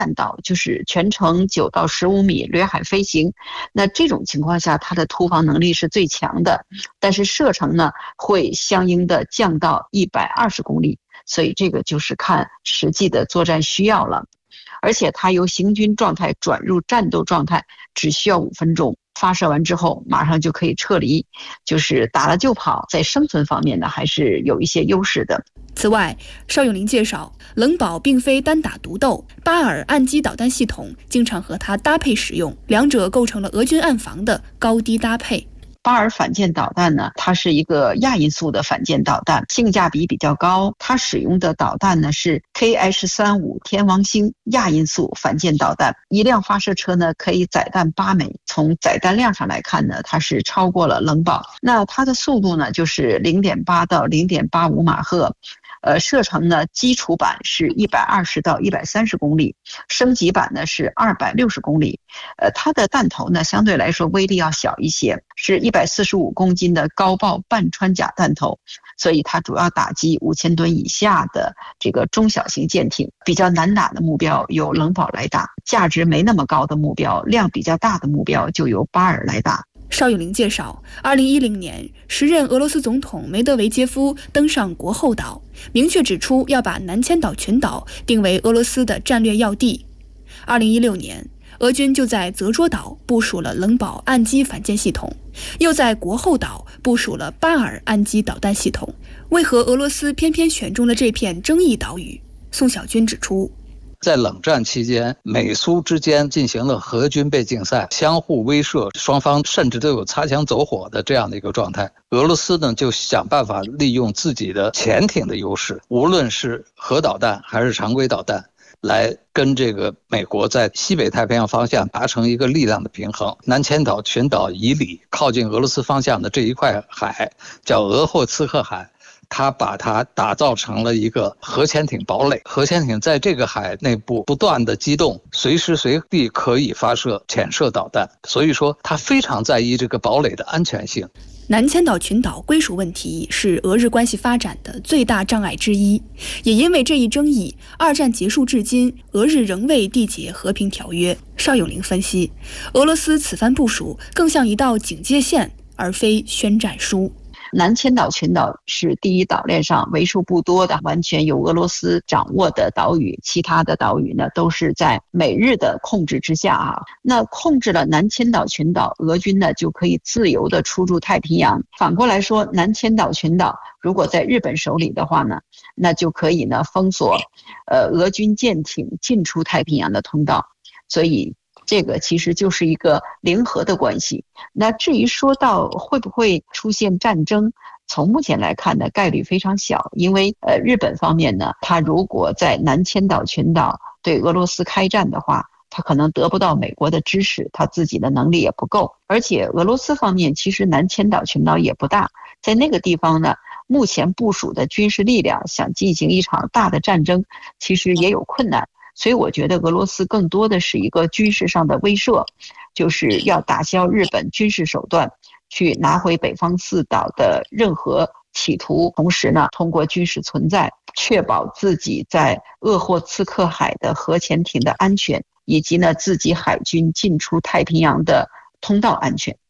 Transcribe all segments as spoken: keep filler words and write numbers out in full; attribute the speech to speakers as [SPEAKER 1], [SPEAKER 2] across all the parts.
[SPEAKER 1] 导，就是全程九到十五米掠海飞行。那这种情况下，它的突防能力是最强的，但是射程呢会相应的降到一百二十公里，所以这个就是看实际的作战需要了。而且它由行军状态转入战斗状态只需要五分钟，发射完之后马上就可以撤离，就是打了就跑，在生存方面呢还是有一些优势的。
[SPEAKER 2] 此外，邵永林介绍，冷宝并非单打独斗，巴尔岸基导弹系统经常和它搭配使用，两者构成了俄军岸防的高低搭配。
[SPEAKER 1] 巴尔反舰导弹呢，它是一个亚音速的反舰导弹，性价比比较高。它使用的导弹呢是 K H 三十五 天王星亚音速反舰导弹，一辆发射车呢可以载弹八枚。从载弹量上来看呢，它是超过了冷宝。那它的速度呢就是 零点八到零点八五马赫。呃，射程呢，基础版是一百二十到一百三十公里，升级版呢是二百六十公里。呃，它的弹头呢相对来说威力要小一些，是一百四十五公斤的高爆半穿甲弹头，所以它主要打击五千吨以下的这个中小型舰艇。比较难打的目标由冷宝来打，价值没那么高的目标，量比较大的目标就由巴尔来打。
[SPEAKER 2] 邵永林介绍，二零一零年，时任俄罗斯总统梅德韦杰夫登上国后岛，明确指出要把南千岛群岛定为俄罗斯的战略要地。二零一六年，俄军就在泽捉岛部署了冷宝岸基反舰系统，又在国后岛部署了巴尔岸基导弹系统。为何俄罗斯偏偏选中了这片争议岛屿？宋晓军指出，
[SPEAKER 3] 在冷战期间，美苏之间进行了核军备竞赛，相互威慑，双方甚至都有擦枪走火的这样的一个状态。俄罗斯呢，就想办法利用自己的潜艇的优势，无论是核导弹还是常规导弹，来跟这个美国在西北太平洋方向达成一个力量的平衡。南千岛群岛以里靠近俄罗斯方向的这一块海叫鄂霍次克海，他把它打造成了一个核潜艇堡垒，核潜艇在这个海内部不断的机动，随时随地可以发射潜射导弹，所以说他非常在意这个堡垒的安全性。
[SPEAKER 2] 南千岛群岛归属问题是俄日关系发展的最大障碍之一，也因为这一争议，二战结束至今，俄日仍未缔结和平条约。邵永林分析，俄罗斯此番部署更像一道警戒线，而非宣战书。
[SPEAKER 1] 南千岛群岛是第一岛链上为数不多的完全由俄罗斯掌握的岛屿，其他的岛屿呢都是在美日的控制之下啊。那控制了南千岛群岛，俄军呢就可以自由的出入太平洋。反过来说，南千岛群岛如果在日本手里的话呢，那就可以呢封锁呃俄军舰艇进出太平洋的通道。所以这个其实就是一个零和的关系。那至于说到会不会出现战争，从目前来看呢，概率非常小，因为呃日本方面呢，他如果在南千岛群岛对俄罗斯开战的话，他可能得不到美国的支持，他自己的能力也不够。而且俄罗斯方面其实南千岛群岛也不大，在那个地方呢，目前部署的军事力量想进行一场大的战争，其实也有困难。所以我觉得俄罗斯更多的是一个军事上的威慑，就是要打消日本军事手段，去拿回北方四岛的任何企图，同时呢，通过军事存在，确保自己在鄂霍次克海的核潜艇的安全，以及呢自己海军进出太平洋的通道安全。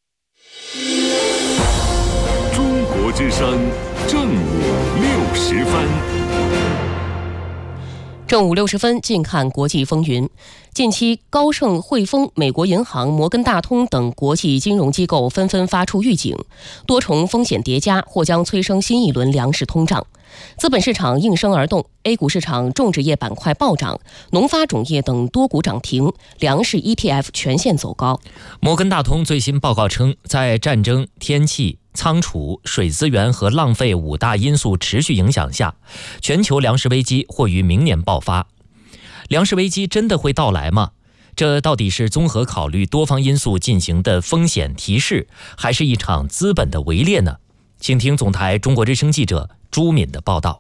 [SPEAKER 4] 中国之声正午六十分。
[SPEAKER 5] 正午六十分，近看国际风云。近期，高盛、汇丰、美国银行、摩根大通等国际金融机构纷纷发出预警，多重风险叠加或将催生新一轮粮食通胀。资本市场应声而动 ，A 股市场种植业板块暴涨，农发种业等多股涨停，粮食 E T F 全线走高。
[SPEAKER 6] 摩根大通最新报告称，在战争、天气、仓储、水资源和浪费五大因素持续影响下，全球粮食危机或于明年爆发。粮食危机真的会到来吗？这到底是综合考虑多方因素进行的风险提示，还是一场资本的围猎呢？请听总台中国之声记者朱敏的报道。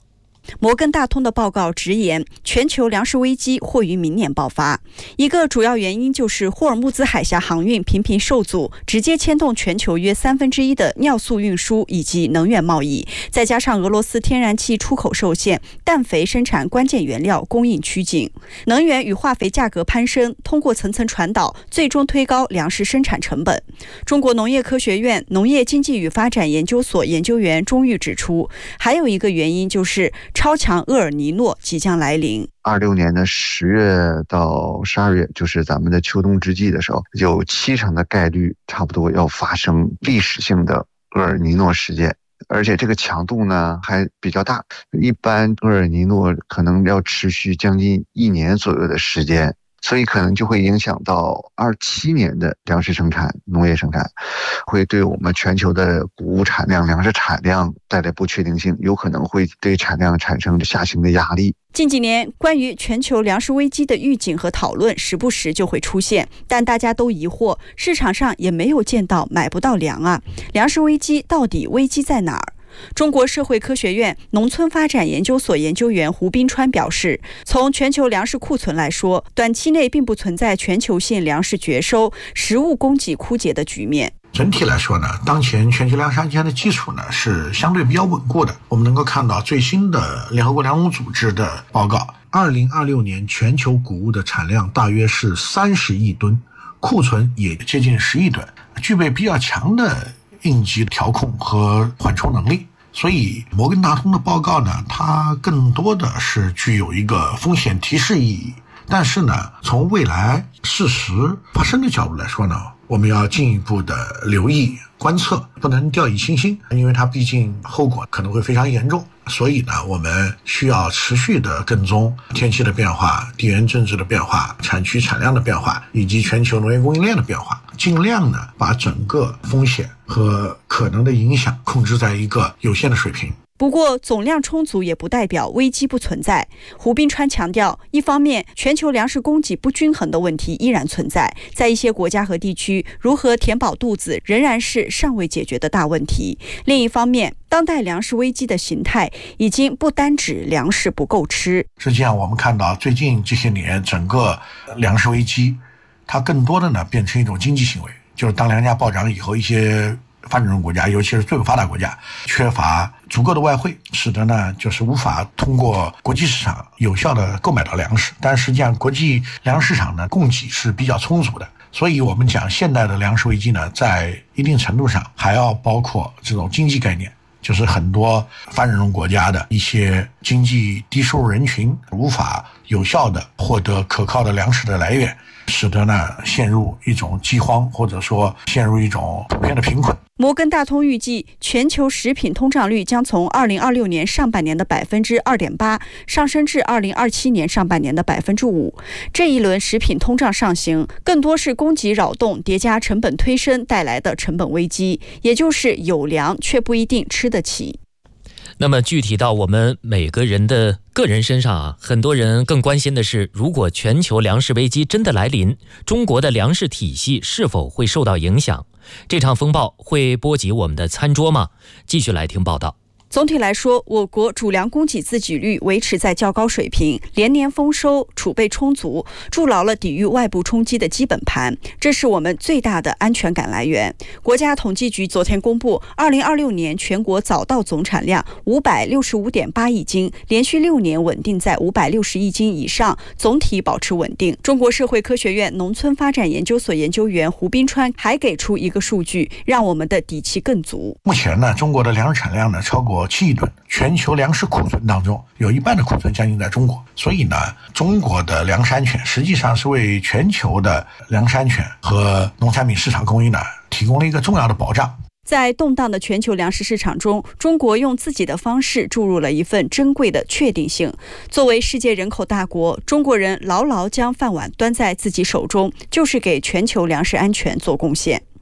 [SPEAKER 7] 摩根大通的报告直言，全球粮食危机或于明年爆发。一个主要原因就是霍尔木兹海峡航运频频受阻，直接牵动全球约三分之一的尿素运输以及能源贸易，再加上俄罗斯天然气出口受限，氮肥生产关键原料供应趋紧，能源与化肥价格攀升，通过层层传导，最终推高粮食生产成本。中国农业科学院农业经济与发展研究所研究员钟玉指出，还有一个原因就是超强厄尔尼诺即将来临。
[SPEAKER 8] 二六年的十月到十二月，就是咱们的秋冬之际的时候，有七成的概率差不多要发生历史性的厄尔尼诺事件，而且这个强度呢还比较大，一般厄尔尼诺可能要持续将近一年左右的时间。所以可能就会影响到二七年的粮食生产、农业生产，会对我们全球的谷物产量、粮食产量带来不确定性，有可能会对产量产生下行的压力。
[SPEAKER 7] 近几年，关于全球粮食危机的预警和讨论时不时就会出现，但大家都疑惑，市场上也没有见到买不到粮啊，粮食危机到底危机在哪儿？中国社会科学院农村发展研究所研究员胡斌川表示，从全球粮食库存来说，短期内并不存在全球性粮食绝收、食物供给枯竭的局面。
[SPEAKER 9] 整体来说呢，当前全球粮食安全的基础呢是相对比较稳固的。我们能够看到最新的联合国粮农组织的报告，二零二六年全球谷物的产量大约是三十亿吨，库存也接近十亿吨，具备比较强的应急调控和缓冲能力。所以摩根大通的报告呢，它更多的是具有一个风险提示意义。但是呢，从未来事实发生的角度来说呢，我们要进一步的留意观测，不能掉以轻心，因为它毕竟后果可能会非常严重。所以呢，我们需要持续的跟踪天气的变化、地缘政治的变化、产区产量的变化，以及全球农业供应链的变化，尽量呢把整个风险和可能的影响控制在一个有限的水平。
[SPEAKER 7] 不过，总量充足也不代表危机不存在。胡斌川强调，一方面，全球粮食供给不均衡的问题依然存在，在一些国家和地区，如何填饱肚子仍然是尚未解决的大问题。另一方面，当代粮食危机的形态已经不单指粮食不够吃。
[SPEAKER 9] 实际上，我们看到最近这些年，整个粮食危机，它更多的呢变成一种经济行为，就是当粮价暴涨以后，一些发展中国家，尤其是最不发达国家，缺乏足够的外汇，使得呢就是无法通过国际市场有效的购买到粮食。但实际上国际粮食市场呢供给是比较充足的，所以我们讲现代的粮食危机呢，在一定程度上还要包括这种经济概念，就是很多发展中国家的一些经济低收入人群无法有效的获得可靠的粮食的来源，使得呢陷入一种饥荒，或者说陷入一种普遍的贫困。
[SPEAKER 7] 摩根大通预计，全球食品通胀率将从二零二六年上半年的百分之二点八上升至二零二七年上半年的百分之五。这一轮食品通胀上行，更多是供给扰动叠加成本推升带来的成本危机，也就是有粮却不一定吃得起。
[SPEAKER 6] 那么具体到我们每个人的个人身上啊，很多人更关心的是，如果全球粮食危机真的来临，中国的粮食体系是否会受到影响？这场风暴会波及我们的餐桌吗？继续来听报道。
[SPEAKER 7] 总体来说，我国主粮供给自给率维持在较高水平，连年丰收，储备充足，筑牢了抵御外部冲击的基本盘，这是我们最大的安全感来源。国家统计局昨天公布，二零二六年全国早稻总产量五百六十五点八亿斤，连续六年稳定在五百六十亿斤以上，总体保持稳定。中国社会科学院农村发展研究所研究员胡斌川还给出一个数据，让我们的底气更足。
[SPEAKER 9] 目前呢，中国的粮食产量呢超过七亿吨，全球粮食库存当中有一半的库存将近在中国，所以呢，中国的粮食安全实际上是为全球的粮食安全和农产品市场供应呢提供了一个重要的保障。
[SPEAKER 7] 在动荡的全球粮食市场中，中国用自己的方式注入了一份珍贵的确定性。作为世界人口大国，中国人牢牢将饭碗端在自己手中，就是给全球粮食安全做贡献。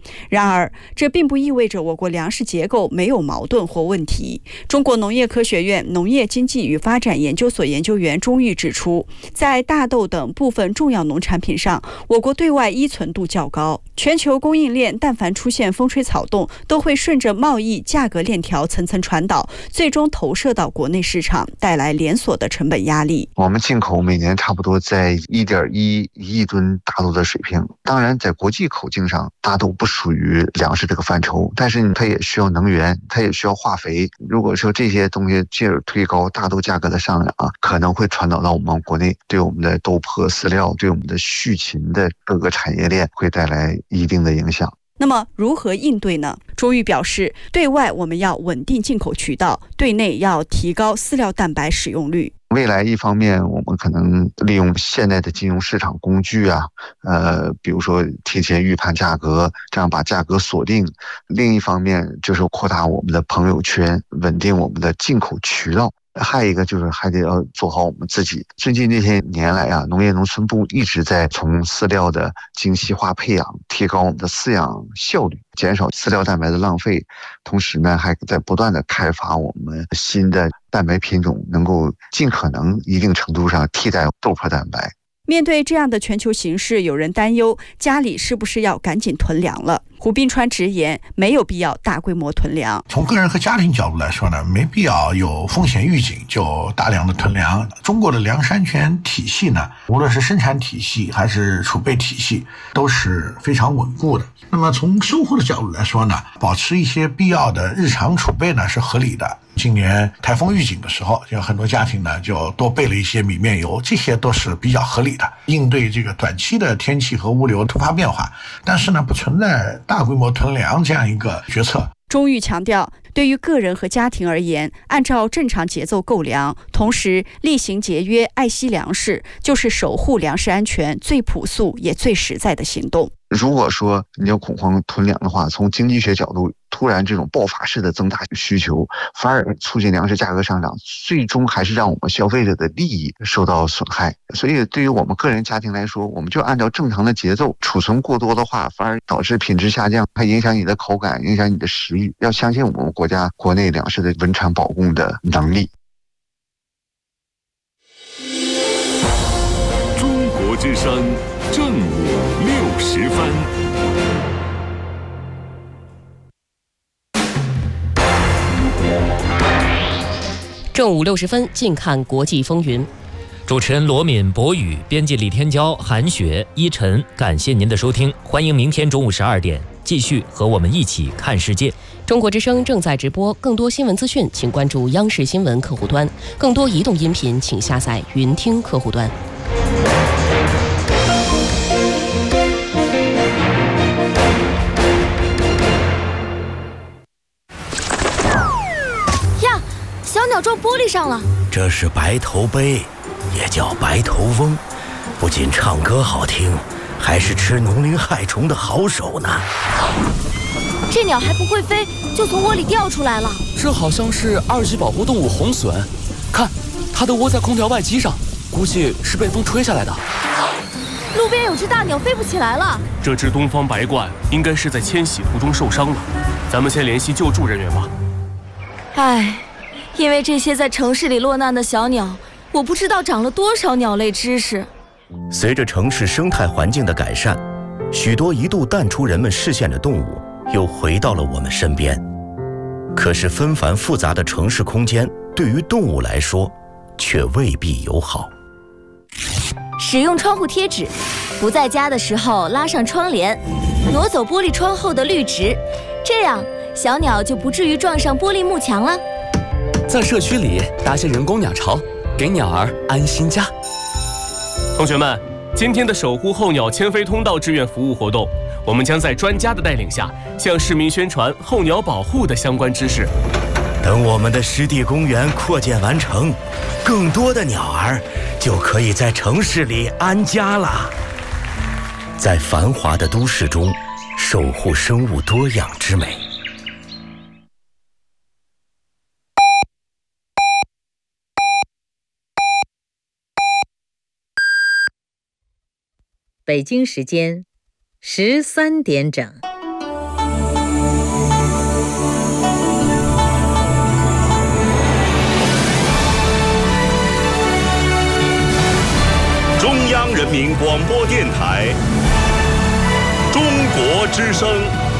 [SPEAKER 7] 然而，这并不意味着我国粮食结构没有矛盾或问题。中国农业科学院农业经济与发展研究所研究员钟玉指出，在大豆等部分重要农产品上，我国对外依存度较高，全球供应链但凡出现风吹草动，都会顺着贸易价格链条层层传导，最终投射到国内市场，带来连锁的成本压力。
[SPEAKER 8] 我们进口每年差不多在 一点一亿吨大豆的水平，当然在国际口径上，大豆不属于粮食这个范畴，但是它也需要能源，它也需要化肥。如果说这些东西进而推高大豆价格的上涨啊，可能会传导到我们国内，对我们的豆粕饲料，对我们的畜禽的各个产业链会带来一定的影响。
[SPEAKER 7] 那么如何应对呢？钟玉表示，对外我们要稳定进口渠道，对内要提高饲料蛋白使用率。
[SPEAKER 8] 未来一方面，我们可能利用现在的金融市场工具啊，呃，比如说提前预判价格，这样把价格锁定；另一方面就是扩大我们的朋友圈，稳定我们的进口渠道。还有一个就是还得要做好我们自己。最近这些年来啊，农业农村部一直在从饲料的精细化培养，提高我们的饲养效率，减少饲料蛋白的浪费。同时呢，还在不断的开发我们新的蛋白品种，能够尽可能一定程度上替代豆粕蛋白。
[SPEAKER 7] 面对这样的全球形势，有人担忧家里是不是要赶紧囤粮了。胡斌川直言，没有必要大规模囤粮。
[SPEAKER 9] 从个人和家庭角度来说呢，没必要有风险预警就大量的囤粮。中国的粮食安全体系呢，无论是生产体系还是储备体系，都是非常稳固的。那么从生活的角度来说呢，保持一些必要的日常储备呢是合理的。今年台风预警的时候，有很多家庭呢就多备了一些米面油，这些都是比较合理的，应对这个短期的天气和物流突发变化。但是呢，不存在大规模囤粮这样一个决策。
[SPEAKER 7] 钟玉强调，对于个人和家庭而言，按照正常节奏购粮，同时厉行节约、爱惜粮食，就是守护粮食安全最朴素也最实在的行动。
[SPEAKER 8] 如果说你要恐慌囤粮的话，从经济学角度，突然这种爆发式的增大需求，反而促进粮食价格上涨，最终还是让我们消费者的利益受到损害。所以对于我们个人家庭来说，我们就按照正常的节奏，储存过多的话，反而导致品质下降，还影响你的口感，影响你的食欲。要相信我们国家国内粮食的稳产保供的能力。
[SPEAKER 4] 中国之声正午六时分。
[SPEAKER 5] 正午六十分，近看国际风云。
[SPEAKER 6] 主持人罗敏、博宇，编辑李天骄、韩雪、依晨，感谢您的收听，欢迎明天中午十二点继续和我们一起看世界。
[SPEAKER 5] 中国之声正在直播，更多新闻资讯，请关注央视新闻客户端；更多移动音频，请下载云听客户端。
[SPEAKER 10] 呀，小鸟撞玻璃上了。
[SPEAKER 11] 这是白头鹎，也叫白头翁，不仅唱歌好听，还是吃农林害虫的好手呢。
[SPEAKER 10] 这鸟还不会飞，就从窝里掉出来了。
[SPEAKER 12] 这好像是二级保护动物红隼，看，它都窝在空调外机上，估计是被风吹下来的。
[SPEAKER 10] 路边有只大鸟飞不起来了。
[SPEAKER 13] 这只东方白鹳应该是在迁徙途中受伤了，咱们先联系救助人员吧。
[SPEAKER 10] 唉，因为这些在城市里落难的小鸟，我不知道长了多少鸟类知识。
[SPEAKER 11] 随着城市生态环境的改善，许多一度淡出人们视线的动物又回到了我们身边。可是纷繁复杂的城市空间对于动物来说却未必友好。
[SPEAKER 10] 使用窗户贴纸，不在家的时候拉上窗帘，挪走玻璃窗后的绿植，这样小鸟就不至于撞上玻璃幕墙了。
[SPEAKER 12] 在社区里搭些人工鸟巢，给鸟儿安心家。
[SPEAKER 13] 同学们，今天的守护候鸟迁飞通道志愿服务活动，我们将在专家的带领下，向市民宣传候鸟保护的相关知识。
[SPEAKER 11] 等我们的湿地公园扩建完成，更多的鸟儿就可以在城市里安家了。在繁华的都市中，守护生物多样之美。
[SPEAKER 14] 北京时间十三点整。
[SPEAKER 11] 人民广播电台中国之声。